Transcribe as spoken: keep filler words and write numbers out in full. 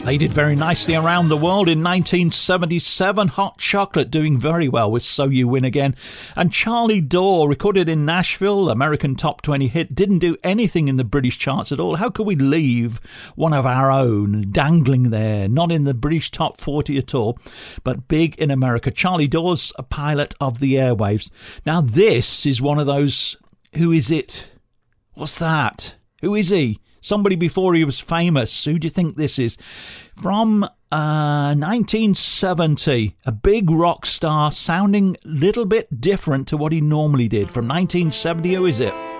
They did very nicely around the world in nineteen seventy-seven. Hot Chocolate doing very well with So You Win Again. And Charlie Dore, recorded in Nashville, American top twenty hit, didn't do anything in the British charts at all. How could we leave one of our own dangling there, not in the British top forty at all, but big in America? Charlie Dore's a pilot of the airwaves. Now this is one of those, who is it? What's that? Who is he? Somebody before he was famous. Who do you think this is? From uh, nineteen seventy, a big rock star sounding a little bit different to what he normally did. From nineteen seventy, who is it?